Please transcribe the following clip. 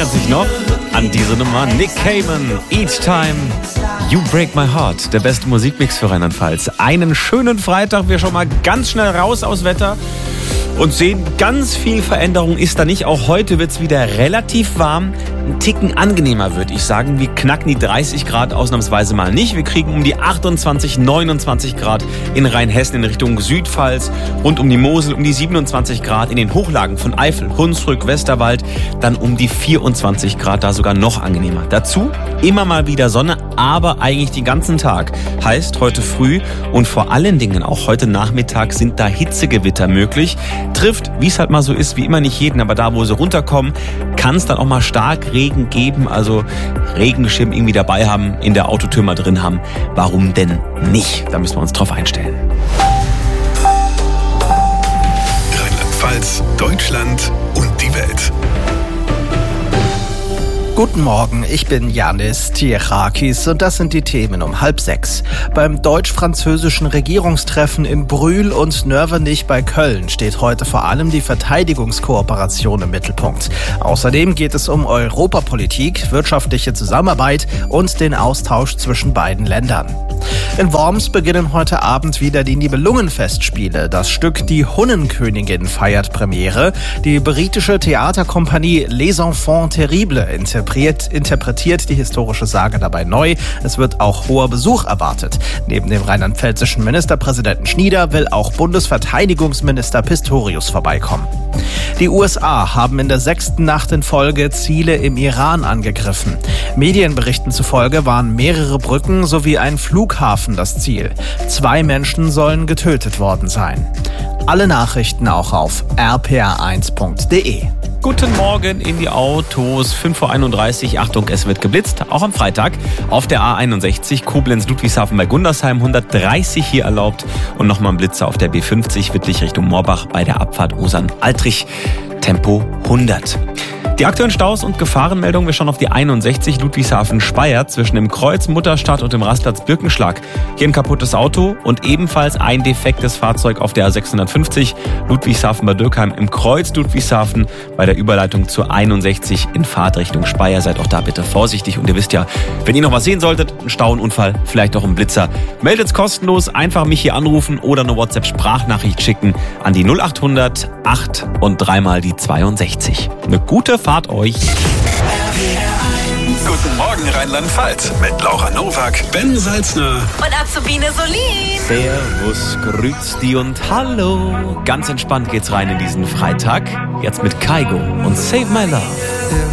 erinnert sich noch an diese Nummer. Nick Cayman, Each Time You Break My Heart. Der beste Musikmix für Rheinland-Pfalz. Einen schönen Freitag. Wir schon mal ganz schnell raus aus Wetter und sehen, ganz viel Veränderung ist da nicht. Auch heute wird es wieder relativ warm. Ein Ticken angenehmer, würde ich sagen. Wir knacken die 30 Grad ausnahmsweise mal nicht. Wir kriegen um die 28, 29 Grad in Rheinhessen in Richtung Südpfalz, rund um die Mosel um die 27 Grad, in den Hochlagen von Eifel, Hunsrück, Westerwald dann um die 24 Grad, da sogar noch angenehmer. Dazu immer mal wieder Sonne, aber eigentlich den ganzen Tag. Heißt, heute früh und vor allen Dingen auch heute Nachmittag sind da Hitzegewitter möglich. Trifft, wie es halt mal so ist, wie immer nicht jeden, aber da, wo sie runterkommen, kann es dann auch mal stark Regen geben, also Regenschirm irgendwie dabei haben, in der Autotür mal drin haben. Warum denn nicht? Da müssen wir uns drauf einstellen. Rheinland-Pfalz, Deutschland und die Welt. Guten Morgen, ich bin Yannis Tiechakis und das sind die Themen um 5:30. Beim deutsch-französischen Regierungstreffen in Brühl und Nörvenich bei Köln steht heute vor allem die Verteidigungskooperation im Mittelpunkt. Außerdem geht es um Europapolitik, wirtschaftliche Zusammenarbeit und den Austausch zwischen beiden Ländern. In Worms beginnen heute Abend wieder die Nibelungenfestspiele. Das Stück Die Hunnenkönigin feiert Premiere. Die britische Theaterkompanie Les Enfants Terribles interpretiert die historische Sage dabei neu. Es wird auch hoher Besuch erwartet. Neben dem rheinland-pfälzischen Ministerpräsidenten Schnieder will auch Bundesverteidigungsminister Pistorius vorbeikommen. Die USA haben in der 6. Nacht in Folge Ziele im Iran angegriffen. Medienberichten zufolge waren mehrere Brücken sowie ein Flughafen das Ziel. 2 Menschen sollen getötet worden sein. Alle Nachrichten auch auf rpr1.de. Guten Morgen in die Autos, 5:31 Uhr, Achtung, es wird geblitzt, auch am Freitag auf der A61 Koblenz-Ludwigshafen bei Gundersheim, 130 hier erlaubt und nochmal ein Blitzer auf der B50 Wittlich Richtung Moorbach bei der Abfahrt Osern-Altrich, Tempo 100. Die aktuellen Staus und Gefahrenmeldungen, wir schauen auf die 61 Ludwigshafen-Speyer zwischen dem Kreuz Mutterstadt und dem Rastplatz Birkenschlag. Hier ein kaputtes Auto und ebenfalls ein defektes Fahrzeug auf der A650 Ludwigshafen-Bad Dürkheim im Kreuz Ludwigshafen bei der Überleitung zur 61 in Fahrtrichtung Speyer. Seid auch da bitte vorsichtig und ihr wisst ja, wenn ihr noch was sehen solltet, ein Stau, ein Unfall, vielleicht auch ein Blitzer, meldet's kostenlos, einfach mich hier anrufen oder eine WhatsApp-Sprachnachricht schicken an die 0800 8 und 3 mal die 62. Eine gute Fahrt euch. Guten Morgen Rheinland-Pfalz mit Laura Nowak, Ben Salzner und Azubine Solin. Servus, grüß und hallo. Ganz entspannt geht's rein in diesen Freitag. Jetzt mit Kaigo und Save My Love.